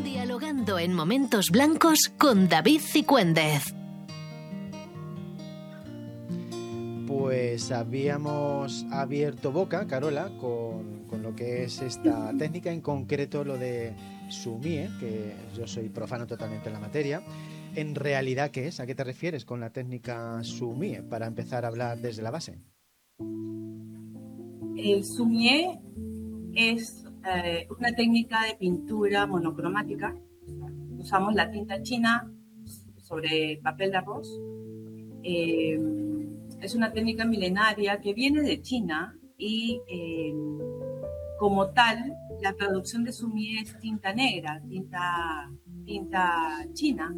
Dialogando en momentos blancos con David Cicúendez. Pues habíamos abierto boca, Carola, con lo que es esta técnica, en concreto lo de Sumie, que yo soy profano totalmente en la materia. En realidad, ¿qué es? ¿A qué te refieres con la técnica Sumie? Para empezar a hablar desde la base. El Sumie es una técnica de pintura monocromática. Usamos la tinta china sobre papel de arroz. Es una técnica milenaria que viene de China y como tal, la traducción de Sumie es tinta negra, tinta china,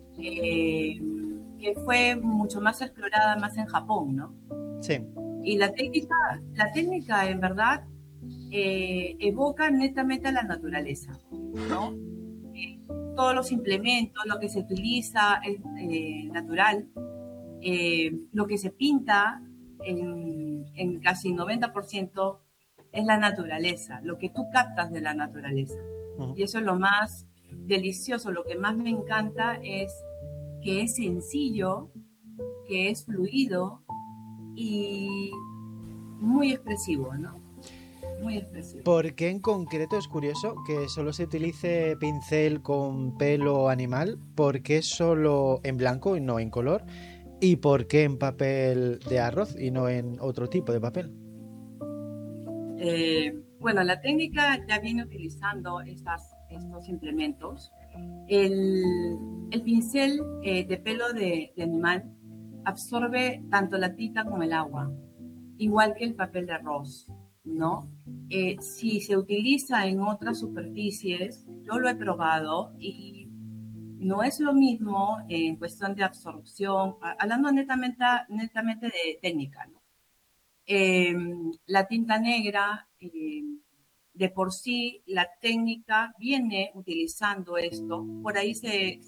que fue mucho más explorada más en Japón, ¿no? Sí. Y la técnica en verdad evoca netamente a la naturaleza, ¿no? Todos los implementos, lo que se utiliza es natural. Lo que se pinta en casi 90% es la naturaleza, lo que tú captas de la naturaleza. Uh-huh. Y eso es lo más delicioso, lo que más me encanta es que es sencillo, que es fluido y muy expresivo, ¿no? Muy expresivo. ¿Por qué en concreto es curioso que solo se utilice pincel con pelo animal? ¿Por qué solo en blanco y no en color? ¿Y por qué en papel de arroz y no en otro tipo de papel? Bueno, la técnica ya viene utilizando estos implementos. El pincel de pelo de animal absorbe tanto la tinta como el agua, igual que el papel de arroz, ¿no? Si se utiliza en otras superficies, yo lo he probado y no es lo mismo en cuestión de absorción, hablando netamente de técnica, ¿no? La tinta negra, de por sí, la técnica viene utilizando esto, por ahí se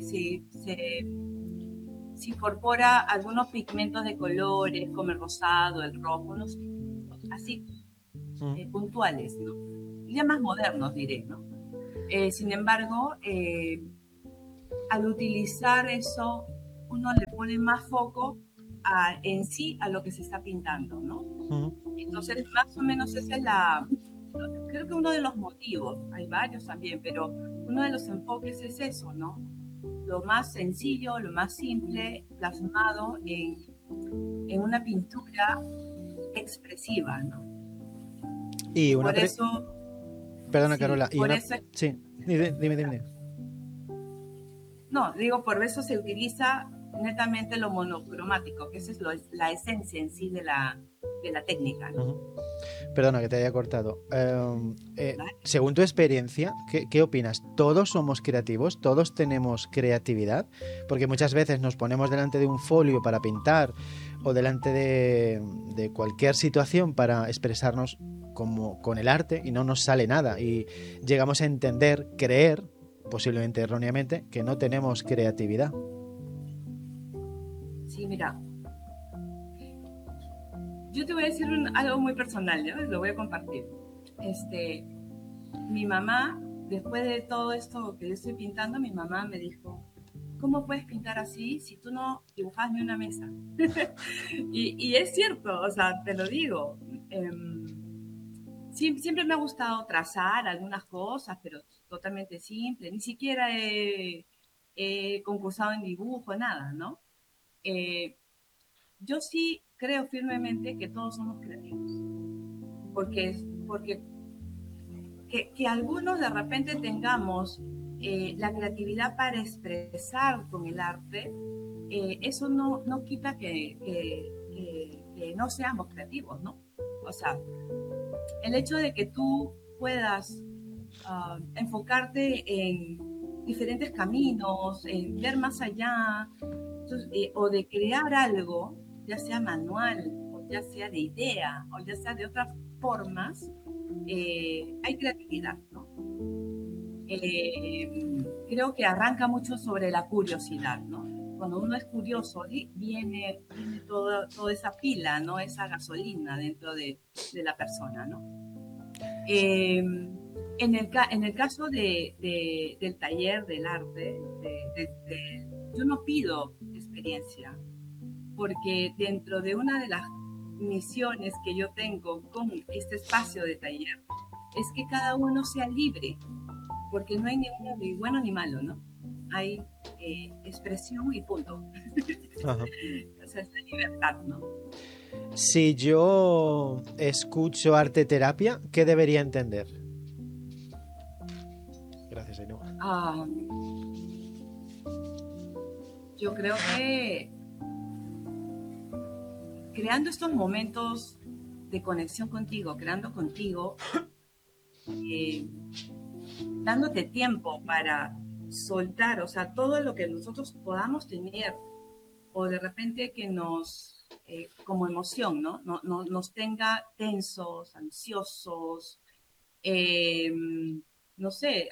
incorpora algunos pigmentos de colores, como el rosado, el rojo, unos así, puntuales, ¿no? Ya más modernos, diré, ¿no? Sin embargo, al utilizar eso, uno le pone más foco en sí a lo que se está pintando, ¿no? Entonces, más o menos esa es creo que uno de los motivos, hay varios también, pero uno de los enfoques es eso, ¿no? Lo más sencillo, lo más simple, plasmado en una pintura expresiva, ¿no? Y por eso... Perdona, sí, Carola. Sí, dime. No, digo, por eso se utiliza netamente lo monocromático, que esa es la esencia en sí de la técnica, ¿no? Uh-huh. Perdona que te haya cortado. Según tu experiencia, ¿qué opinas? ¿Todos somos creativos? ¿Todos tenemos creatividad? Porque muchas veces nos ponemos delante de un folio para pintar o delante de cualquier situación para expresarnos con el arte y no nos sale nada. Y llegamos a creer, posiblemente erróneamente, que no tenemos creatividad. Sí, mira. Yo te voy a decir algo muy personal, ¿no? Lo voy a compartir. Mi mamá, después de todo esto que yo estoy pintando, mi mamá me dijo, ¿cómo puedes pintar así si tú no dibujas ni una mesa? y es cierto, o sea, te lo digo. Siempre me ha gustado trazar algunas cosas, pero totalmente simple. Ni siquiera he concursado en dibujo, nada, ¿no? Yo sí creo firmemente que todos somos creativos. Porque que algunos de repente tengamos la creatividad para expresar con el arte, eso no quita que no seamos creativos, ¿no? O sea, el hecho de que tú puedas enfocarte en diferentes caminos, en ver más allá, entonces, o de crear algo, ya sea manual, o ya sea de idea, o ya sea de otras formas, hay creatividad, ¿no? Creo que arranca mucho sobre la curiosidad, ¿no? Cuando uno es curioso, viene toda esa pila, ¿no? Esa gasolina dentro de la persona, ¿no? En el caso del taller del arte, yo no pido experiencia, porque dentro de una de las misiones que yo tengo con este espacio de taller es que cada uno sea libre, porque no hay ni bueno ni malo, ¿no? Hay expresión y punto. Ajá. O sea, es la libertad, ¿no? Si yo escucho arte terapia, ¿qué debería entender? Gracias, Ainhoa. Yo creo que creando estos momentos de conexión contigo, creando contigo, dándote tiempo para soltar, o sea, todo lo que nosotros podamos tener, o de repente que nos, como emoción, ¿no? Nos tenga tensos, ansiosos, eh, no sé,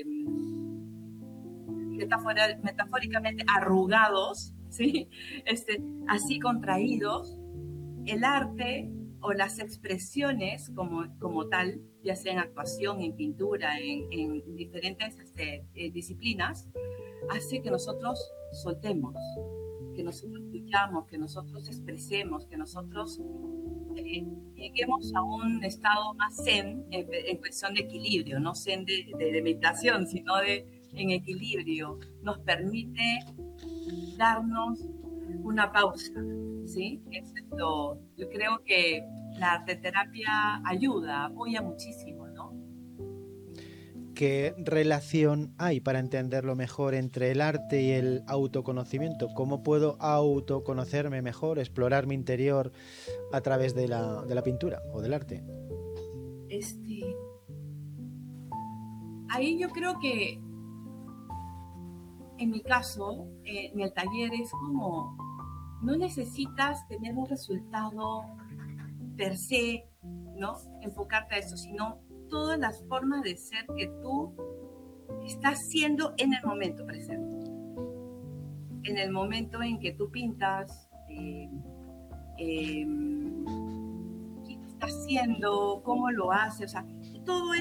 metafóricamente arrugados, ¿sí? Así contraídos, el arte o las expresiones como tal, ya sea en actuación, en pintura, en diferentes disciplinas, hace que nosotros soltemos, que nosotros fluyamos, que nosotros expresemos, que nosotros lleguemos a un estado más zen en cuestión de equilibrio, no zen de meditación, sino en equilibrio. Nos permite darnos una pausa, ¿sí? Yo creo que la arteterapia ayuda, apoya muchísimo, ¿no? ¿Qué relación hay para entenderlo mejor entre el arte y el autoconocimiento? ¿Cómo puedo autoconocerme mejor, explorar mi interior a través de la pintura o del arte? Ahí yo creo que en mi caso, en el taller es como, no necesitas tener un resultado per se, ¿no? Enfocarte a eso, sino todas las formas de ser que tú estás siendo en el momento presente. En el momento en que tú pintas, qué estás haciendo, cómo lo haces, o sea, todo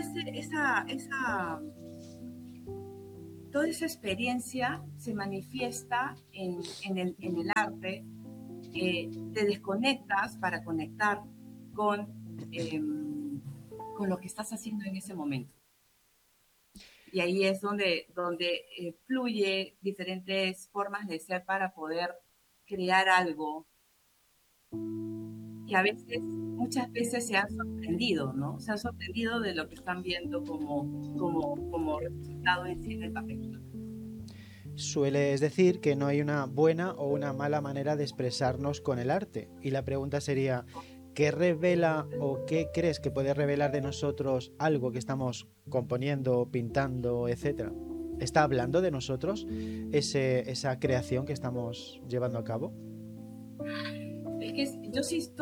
toda esa experiencia se manifiesta en el arte. Te desconectas para conectar con, eh, con lo que estás haciendo en ese momento. Y ahí es donde fluye diferentes formas de ser para poder crear algo. Y a veces, muchas veces se han sorprendido, ¿no? Se han sorprendido de lo que están viendo como resultado en sí del papel. Sueles decir que no hay una buena o una mala manera de expresarnos con el arte. Y la pregunta sería, ¿qué revela o qué crees que puede revelar de nosotros algo que estamos componiendo, pintando, etcétera? ¿Está hablando de nosotros esa creación que estamos llevando a cabo? Es que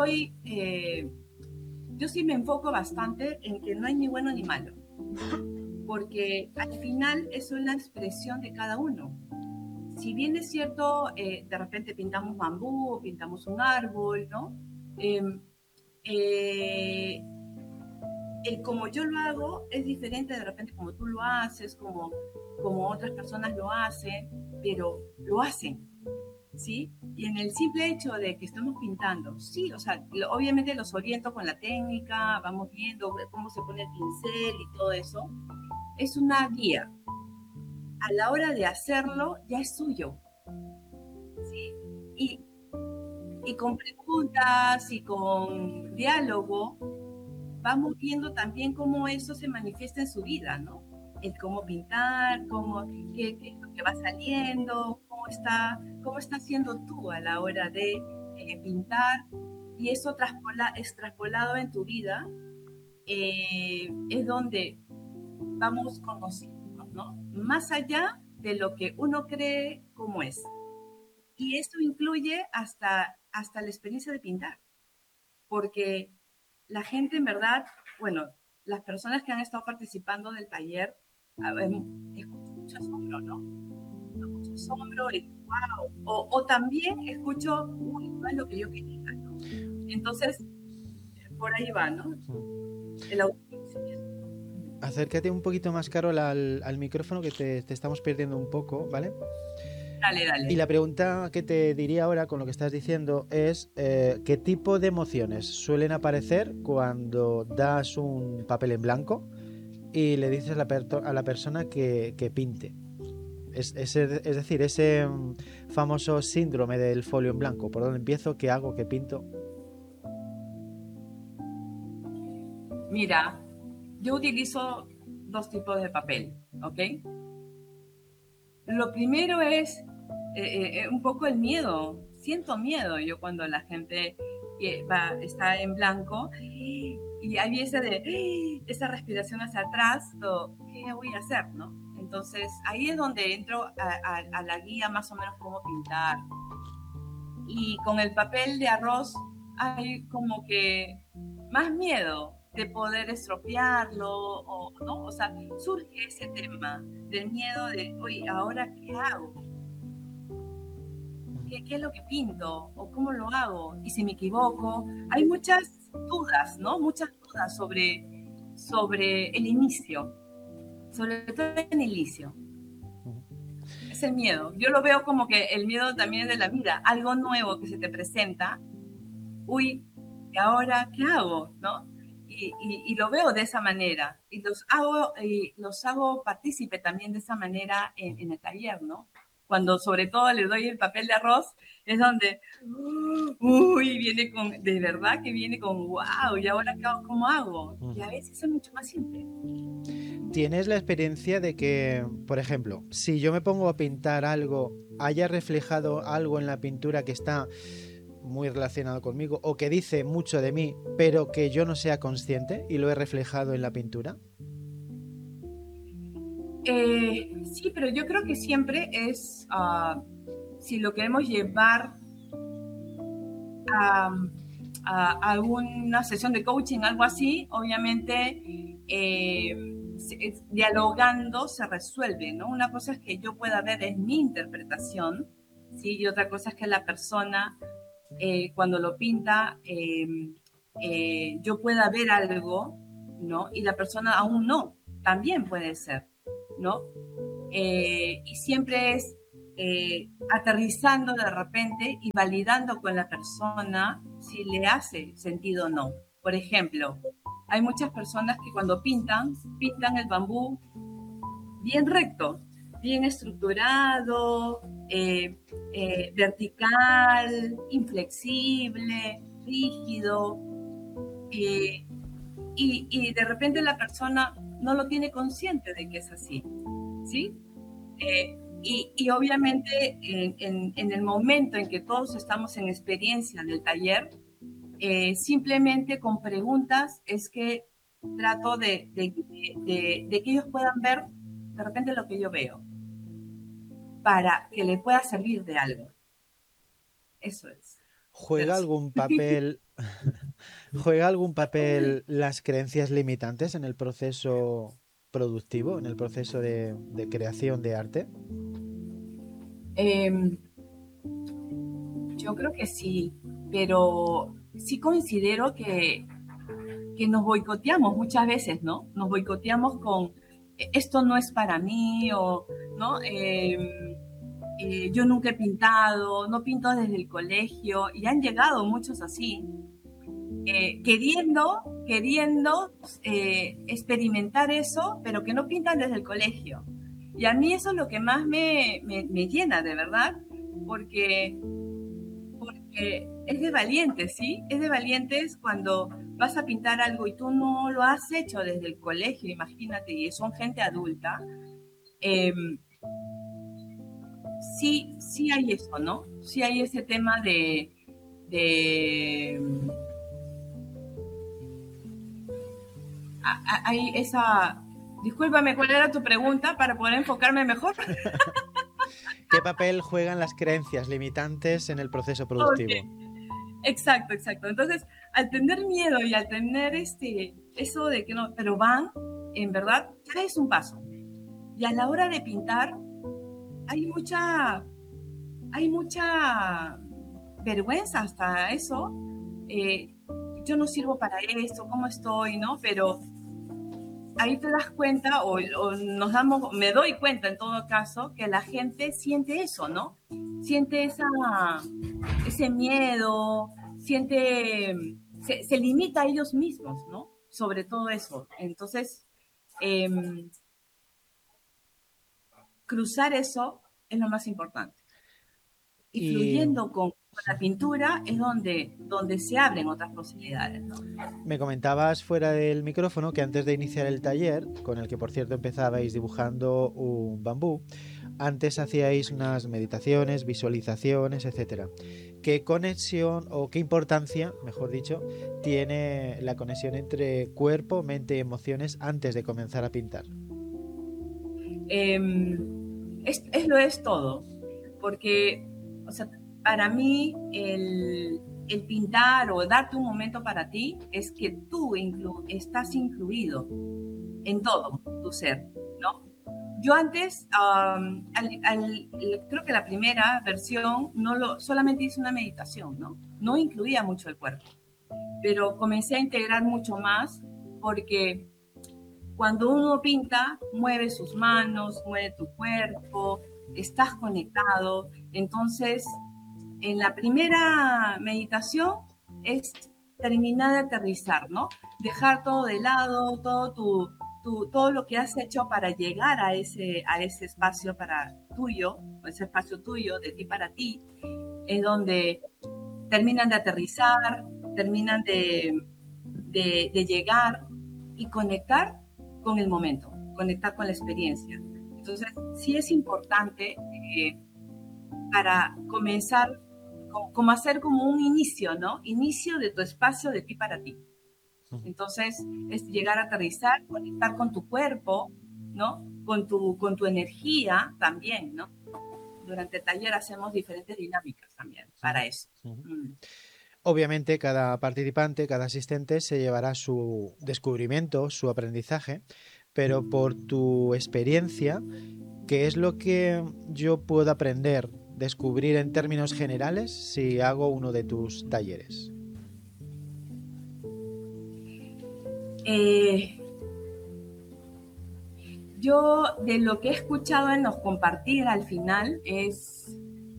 yo sí me enfoco bastante en que no hay ni bueno ni malo, porque al final es una expresión de cada uno. Si bien es cierto, de repente pintamos bambú, pintamos un árbol, ¿no? Eh, eh, como yo lo hago es diferente de repente como tú lo haces, como otras personas lo hacen, pero lo hacen, ¿sí? Y en el simple hecho de que estamos pintando, sí, o sea, obviamente los oriento con la técnica, vamos viendo cómo se pone el pincel y todo eso, es una guía. A la hora de hacerlo ya es suyo, ¿sí? Y, y con preguntas y con diálogo vamos viendo también cómo eso se manifiesta en su vida, ¿no? El cómo pintar, qué es lo que va saliendo, cómo está haciendo tú a la hora de pintar, y eso traspolado en tu vida, es donde vamos conociendo, ¿no? Más allá de lo que uno cree como es. Y esto incluye hasta la experiencia de pintar, porque la gente en verdad, bueno, las personas que han estado participando del taller, escucho mucho asombro, ¿no? Mucho asombro y wow. O también escucho, uy, no es lo que yo quería, ¿no? Entonces, por ahí va, ¿no? El autoconocimiento. acércate un poquito más, Carol, al micrófono, que te estamos perdiendo un poco, ¿vale? Dale. Y la pregunta que te diría ahora con lo que estás diciendo es ¿qué tipo de emociones suelen aparecer cuando das un papel en blanco y le dices a la persona que pinte? Es decir, ese famoso síndrome del folio en blanco. ¿Por dónde empiezo? ¿Qué hago? ¿Qué pinto? Mira, yo utilizo dos tipos de papel, ¿ok? Lo primero es un poco el miedo. Siento miedo yo cuando la gente está en blanco y hay esa respiración hacia atrás, ¿qué voy a hacer, no? Entonces ahí es donde entro a la guía más o menos cómo pintar. Y con el papel de arroz hay como que más miedo de poder estropearlo, ¿no? O sea, surge ese tema del miedo de, oye, ¿ahora qué hago? ¿Qué es lo que pinto? ¿O cómo lo hago? ¿Y si me equivoco? Hay muchas dudas, ¿no? Muchas dudas sobre el inicio, sobre todo el inicio. Es el miedo. Yo lo veo como que el miedo también de la vida, algo nuevo que se te presenta. Uy, ¿y ahora qué hago? ¿No? Y lo veo de esa manera. Y los hago partícipe también de esa manera en el taller, ¿no? Cuando sobre todo le doy el papel de arroz, es donde, uy, de verdad que viene con, wow, ¿y ahora cómo hago? Y a veces es mucho más simple. ¿Tienes la experiencia de que, por ejemplo, si yo me pongo a pintar algo, haya reflejado algo en la pintura que está muy relacionado conmigo o que dice mucho de mí, pero que yo no sea consciente y lo he reflejado en la pintura? Sí, pero yo creo que siempre es, si lo queremos llevar a, a una sesión de coaching, algo así, obviamente dialogando se resuelve, ¿no? Una cosa es que yo pueda ver, es mi interpretación, ¿sí? Y otra cosa es que la persona, cuando lo pinta, yo pueda ver algo, ¿no? Y la persona aún no, también puede ser, ¿no? Y siempre es aterrizando de repente y validando con la persona si le hace sentido o no. Por ejemplo, hay muchas personas que cuando pintan el bambú bien recto, bien estructurado, vertical, inflexible, rígido, y de repente la persona no lo tiene consciente de que es así, ¿sí? Y obviamente en el momento en que todos estamos en experiencia del taller, simplemente con preguntas es que trato de que ellos puedan ver de repente lo que yo veo, para que les pueda servir de algo. Eso es. ¿Juega algún papel, ¿juega algún papel las creencias limitantes en el proceso productivo, en el proceso de creación de arte? Yo creo que sí, pero sí considero que nos boicoteamos muchas veces, ¿no? Nos boicoteamos con esto no es para mí, o ¿no? Yo nunca he pintado, no pinto desde el colegio, y han llegado muchos así, queriendo experimentar eso, pero que no pintan desde el colegio. Y a mí eso es lo que más me llena, de verdad, porque es de valientes, ¿sí? Es de valientes cuando vas a pintar algo y tú no lo has hecho desde el colegio, imagínate, y son gente adulta. Eh, sí hay eso, ¿no? Sí hay ese tema de hay esa... Discúlpame, ¿cuál era tu pregunta para poder enfocarme mejor? ¿Qué papel juegan las creencias limitantes en el proceso productivo? Okay. Exacto. Entonces, al tener miedo y al tener eso de que no, pero van, en verdad, ya es un paso. Y a la hora de pintar, hay mucha vergüenza hasta eso. Yo no sirvo para esto, ¿cómo estoy? ¿No? Pero ahí te das cuenta me doy cuenta en todo caso que la gente siente eso, ¿no? Siente ese miedo, se limita a ellos mismos, ¿no? Sobre todo eso. Entonces, cruzar eso es lo más importante. Y Y fluyendo con la pintura es donde se abren otras posibilidades, ¿no? me comentabas fuera del micrófono que antes de iniciar el taller, con el que por cierto empezabais dibujando un bambú, antes hacíais unas meditaciones, visualizaciones, etcétera. ¿Qué conexión o qué importancia, mejor dicho, tiene la conexión entre cuerpo, mente y emociones antes de comenzar a pintar? Lo es todo, porque, o sea, para mí el pintar o darte un momento para ti es que tú estás incluido en todo tu ser, ¿no? Yo antes, creo que la primera versión solamente hice una meditación, ¿no? No incluía mucho el cuerpo, pero comencé a integrar mucho más porque cuando uno pinta, mueve sus manos, mueve tu cuerpo, estás conectado. Entonces, en la primera meditación es terminar de aterrizar, ¿no? Dejar todo de lado, todo lo que has hecho para llegar a ese espacio tuyo, ese espacio tuyo, de ti para ti, es donde terminan de aterrizar, terminan de llegar y conectar con el momento, conectar con la experiencia. Entonces, sí es importante para comenzar, como hacer como un inicio, ¿no? Inicio de tu espacio de ti para ti. Entonces, es llegar a aterrizar, conectar con tu cuerpo, ¿no? Con tu energía también, ¿no? Durante el taller hacemos diferentes dinámicas también para eso. Obviamente cada participante, cada asistente se llevará su descubrimiento, su aprendizaje, pero por tu experiencia, ¿qué es lo que yo puedo aprender, descubrir en términos generales si hago uno de tus talleres? Yo de lo que he escuchado en los compartir al final es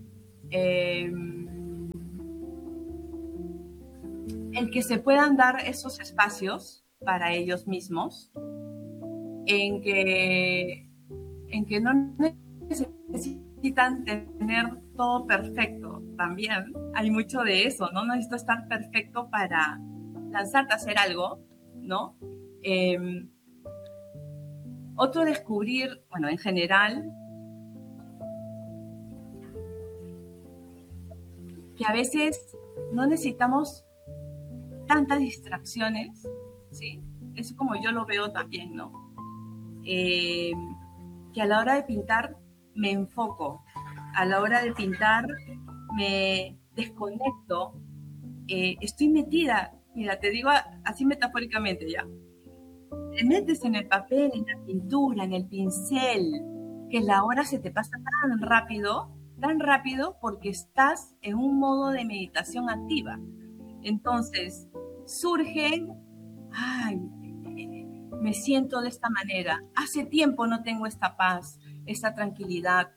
el que se puedan dar esos espacios para ellos mismos, en que no necesitan tener todo perfecto también. Hay mucho de eso, ¿no? No necesito estar perfecto para lanzarte a hacer algo, ¿no? Otro descubrir, bueno, en general, que a veces no necesitamos tantas distracciones, ¿sí? Eso como yo lo veo también, ¿no? Que a la hora de pintar me enfoco, a la hora de pintar me desconecto, estoy metida, mira, te digo así metafóricamente ya, te metes en el papel, en la pintura, en el pincel, que la hora se te pasa tan rápido porque estás en un modo de meditación activa. Entonces, surgen, ay, me siento de esta manera, hace tiempo no tengo esta paz, esta tranquilidad,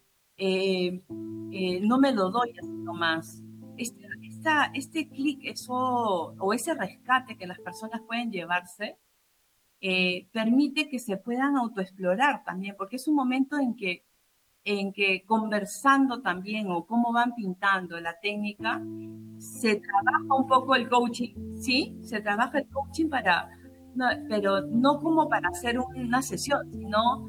no me lo doy así nomás. Este clic, eso, o ese rescate que las personas pueden llevarse, permite que se puedan autoexplorar también, porque es un momento en que conversando también o cómo van pintando la técnica, se trabaja un poco el coaching, ¿sí? Se trabaja el coaching pero no como para hacer una sesión, sino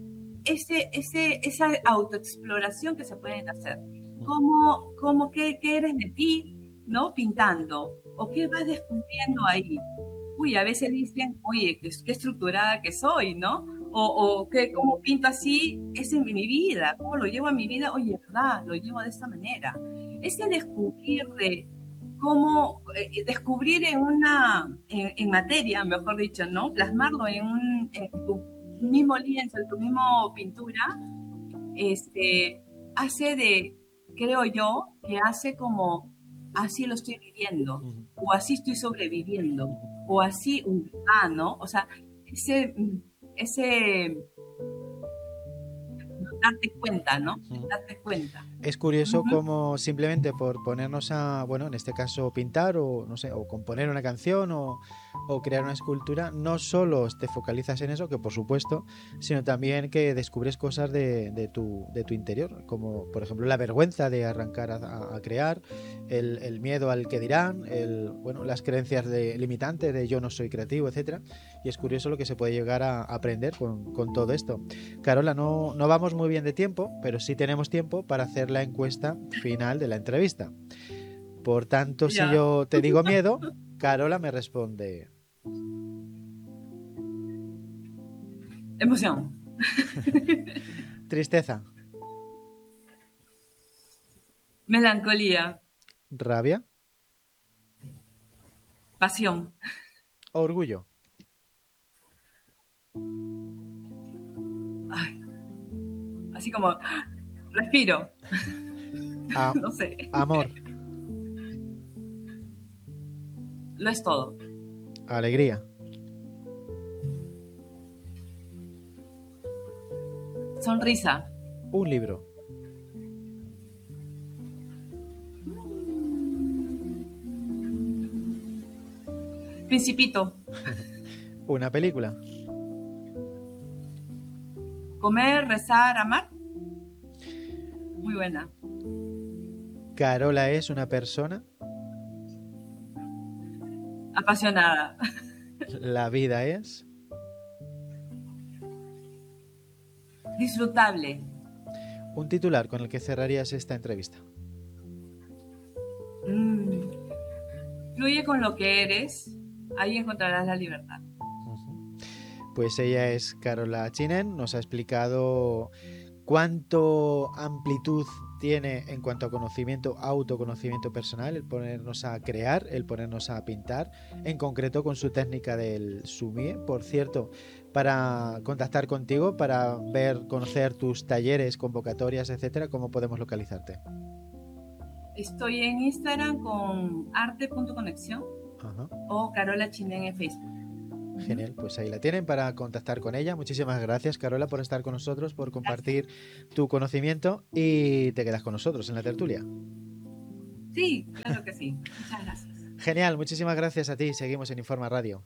esa autoexploración que se pueden hacer. ¿Qué eres de ti, ¿no? Pintando, o qué vas descubriendo ahí. Uy, a veces dicen, oye, qué estructurada que soy, ¿no? Cómo pinto así, es en mi vida, cómo lo llevo a mi vida, oye, ¿verdad? Lo llevo de esta manera. Ese descubrir de cómo, descubrir en materia, mejor dicho, ¿no? Plasmarlo en tu mismo lienzo, en tu mismo pintura, hace creo yo, que hace como, así lo estoy viviendo, o así estoy sobreviviendo, o así, ¿no? O sea, darte cuenta, ¿no? Darte cuenta. Es curioso cómo simplemente por ponernos a, bueno, en este caso pintar o no sé, o componer una canción o crear una escultura, no solo te focalizas en eso, que por supuesto, sino también que descubres cosas de tu interior, como por ejemplo la vergüenza de arrancar a crear, el miedo al que dirán, bueno, las creencias limitantes de yo no soy creativo, etcétera. Y es curioso lo que se puede llegar a aprender con todo esto. Carola, no vamos muy bien de tiempo, pero sí tenemos tiempo para hacer la encuesta final de la entrevista. Por tanto, ya. Si yo te digo miedo, Carola me responde... Emoción. Tristeza. Melancolía. Rabia. Pasión. Orgullo. Ay, así como respiro. No sé. Amor. Lo es todo. Alegría. Sonrisa. Un libro. Principito. Una película. Comer, rezar, amar. Muy buena. Carola es una persona apasionada. La vida es disfrutable. Un titular con el que cerrarías esta entrevista. Fluye con lo que eres, ahí encontrarás la libertad. Pues ella es Carola Chinen, nos ha explicado cuánto amplitud tiene en cuanto a conocimiento, autoconocimiento personal, el ponernos a crear, el ponernos a pintar, en concreto con su técnica del sumie. Por cierto, para contactar contigo, para ver, conocer tus talleres, convocatorias, etcétera, ¿cómo podemos localizarte? Estoy en Instagram con arte.conexión o Carola Chinen en Facebook. Genial, pues ahí la tienen para contactar con ella. Muchísimas gracias, Carola, por estar con nosotros, por compartir tu conocimiento, y te quedas con nosotros en la tertulia. Sí, claro que sí. Muchas gracias. Genial, muchísimas gracias a ti. Seguimos en Informa Radio.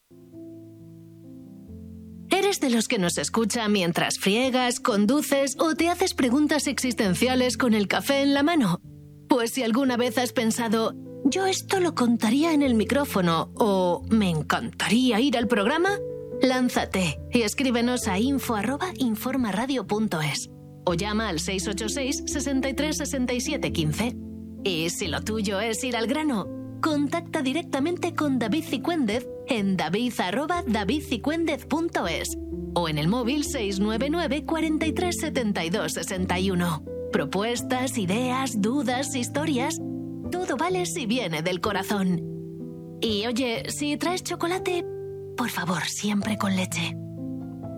¿Eres de los que nos escucha mientras friegas, conduces o te haces preguntas existenciales con el café en la mano? Pues si alguna vez has pensado... yo esto lo contaría en el micrófono o me encantaría ir al programa, lánzate y escríbenos a info@informaradio.es o llama al 686 63 67 15. Y si lo tuyo es ir al grano, contacta directamente con David Cicúendez en david@davidcicúendez.es o en el móvil 699 43 72 61. Propuestas, ideas, dudas, historias... todo vale si viene del corazón. Y oye, si traes chocolate, por favor, siempre con leche.